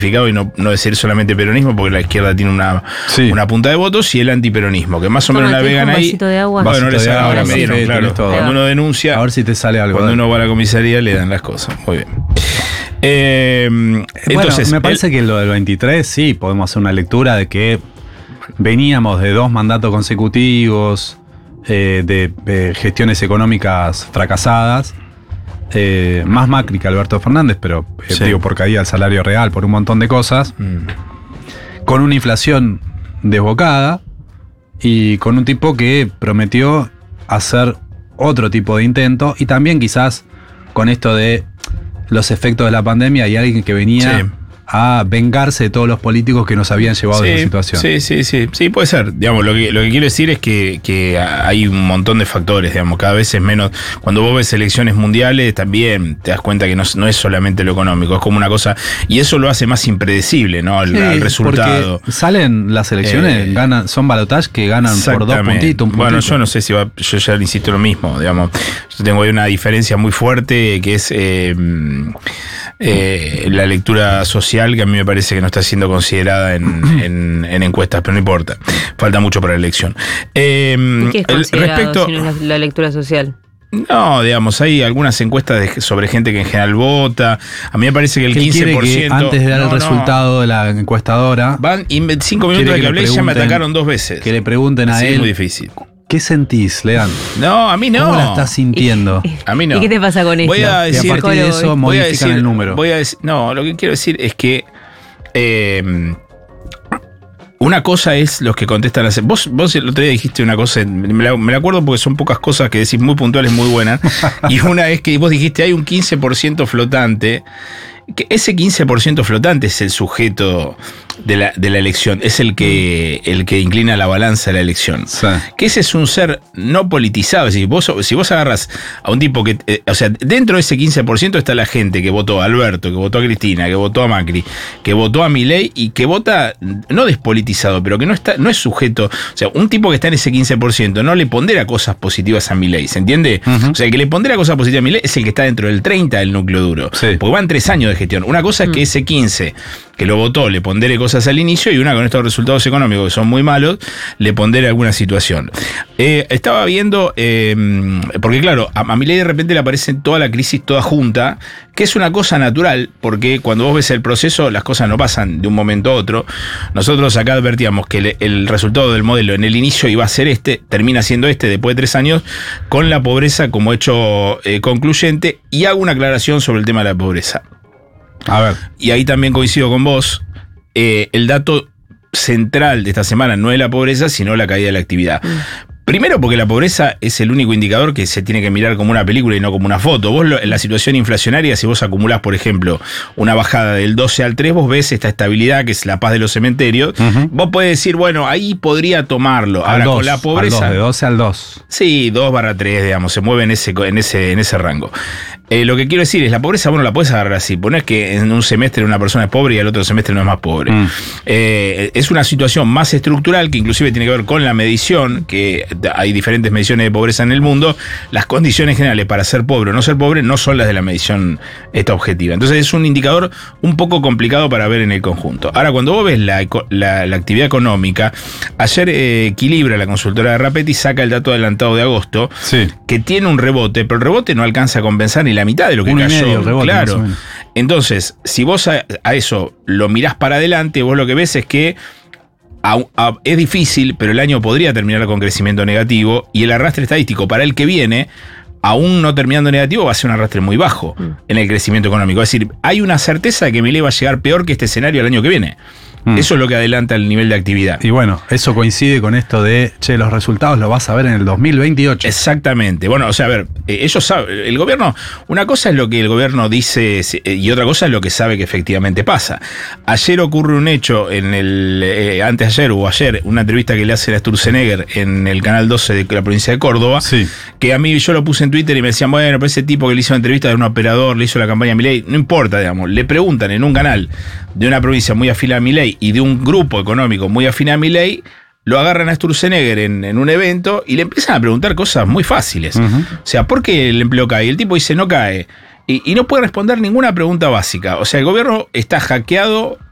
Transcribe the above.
y no decir solamente peronismo, porque la izquierda tiene una punta de votos, y el antiperonismo, que más o menos navegan ahí. Vasito de agua. Bueno, no les ahora me dieron, claro. Cuando uno denuncia, a ver si te sale algo. Cuando uno va a la comisaría le dan las cosas. Muy bien. Entonces, me parece que lo del 23 sí podemos hacer una lectura de que veníamos de 2 mandatos consecutivos, de gestiones económicas fracasadas. Más Macri que Alberto Fernández, pero digo, por caída del salario real, por un montón de cosas, con una inflación desbocada y con un tipo que prometió hacer otro tipo de intento, y también quizás con esto de los efectos de la pandemia y alguien que venía a vengarse de todos los políticos que nos habían llevado a esa situación. Sí, puede ser. Digamos, lo que quiero decir es que hay un montón de factores, digamos, cada vez es menos. Cuando vos ves elecciones mundiales, también te das cuenta que no es solamente lo económico, es como una cosa, y eso lo hace más impredecible, ¿no? El resultado. Porque salen las elecciones, son balotaje que ganan por 2 puntitos, Bueno, yo no sé si yo ya le insisto lo mismo, digamos. Yo tengo ahí una diferencia muy fuerte que es la lectura social, que a mí me parece que no está siendo considerada en encuestas, pero no importa, falta mucho para la elección. ¿Qué es considerado si no es la lectura social? No, digamos, hay algunas encuestas sobre gente que en general vota. A mí me parece que el 15%... Que antes de dar el resultado de la encuestadora... Van, y 5 minutos de que hablé ya me atacaron 2 veces. Que le pregunten a él... Es muy difícil. ¿Qué sentís, Leandro? No, a mí no. ¿Cómo la estás sintiendo? A mí no. ¿Y qué te pasa con esto? Voy a decir, y a partir de eso modifican el número. No, lo que quiero decir es que una cosa es los que contestan. Vos el otro día dijiste una cosa, me la acuerdo porque son pocas cosas que decís muy puntuales, muy buenas. Y una es que vos dijiste hay un 15% flotante. Que ese 15% flotante es el sujeto de la elección, es el que inclina la balanza de la elección. Sí. Que ese es un ser no politizado. Es decir, si vos agarras a un tipo que... o sea, dentro de ese 15% está la gente que votó a Alberto, que votó a Cristina, que votó a Macri, que votó a Milei y que vota no despolitizado, pero que no es sujeto... O sea, un tipo que está en ese 15% no le pondera cosas positivas a Milei, ¿se entiende? O sea, el que le pondera cosas positivas a Milei es el que está dentro del 30 del núcleo duro. Sí. Porque van 3 años de gestión. Una cosa es que ese 15 que lo votó le pondere cosas al inicio, y una con estos resultados económicos que son muy malos le pondere alguna situación. Estaba viendo, porque claro, a Milei de repente le aparece toda la crisis toda junta, que es una cosa natural, porque cuando vos ves el proceso las cosas no pasan de un momento a otro. Nosotros acá advertíamos que el resultado del modelo en el inicio iba a ser termina siendo después de 3 años, con la pobreza como hecho concluyente, y hago una aclaración sobre el tema de la pobreza. A ver. Y ahí también coincido con vos. El dato central de esta semana no es la pobreza, sino la caída de la actividad. Primero porque la pobreza es el único indicador que se tiene que mirar como una película y no como una foto. Vos en la situación inflacionaria, si vos acumulás, por ejemplo, una bajada del 12 al 3, vos ves esta estabilidad que es la paz de los cementerios. Vos podés decir, bueno, ahí podría tomarlo. Ahora, con la pobreza... de 12 al 2. Sí, 2/3, digamos, se mueve en ese rango. Lo que quiero decir es, la pobreza, bueno, la puedes agarrar así. Ponés que en un semestre una persona es pobre y al otro semestre no es más pobre. Es una situación más estructural que inclusive tiene que ver con la medición, que hay diferentes mediciones de pobreza en el mundo. Las condiciones generales para ser pobre o no ser pobre no son las de la medición objetiva. Entonces es un indicador un poco complicado para ver en el conjunto. Ahora, cuando vos ves la actividad económica, ayer Equilibra, la consultora de Rapetti, saca el dato adelantado de agosto, que tiene un rebote, pero el rebote no alcanza a compensar ni la mitad de lo que cayó. Rebote, claro. Entonces, si vos a eso lo mirás para adelante, vos lo que ves es que es difícil, pero el año podría terminar con crecimiento negativo, y el arrastre estadístico para el que viene, aún no terminando negativo, va a ser un arrastre muy bajo en el crecimiento económico. Es decir, hay una certeza de que Milei va a llegar peor que este escenario el año que viene. Eso es lo que adelanta el nivel de actividad. Y bueno, eso coincide con esto de, los resultados los vas a ver en el 2028. Exactamente. Bueno, o sea, a ver, ellos saben, el gobierno, una cosa es lo que el gobierno dice y otra cosa es lo que sabe que efectivamente pasa. Ayer ocurre un hecho antes de ayer o ayer, una entrevista que le hace a Sturzenegger en el canal 12 de la provincia de Córdoba, que a mí yo lo puse en Twitter y me decían, bueno, pero ese tipo que le hizo la entrevista era un operador, le hizo la campaña a Milei, no importa, digamos, le preguntan en un canal de una provincia muy afín a Milei y de un grupo económico muy afín a Milei, lo agarran a Sturzenegger en un evento y le empiezan a preguntar cosas muy fáciles. O sea, ¿por qué el empleo cae? Y el tipo dice, no cae. Y no puede responder ninguna pregunta básica. O sea, el gobierno está hackeado